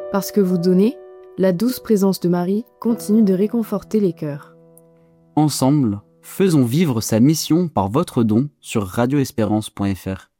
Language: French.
Parce que vous donnez, la douce présence de Marie continue de réconforter les cœurs. Ensemble, faisons vivre sa mission par votre don sur radioespérance.fr.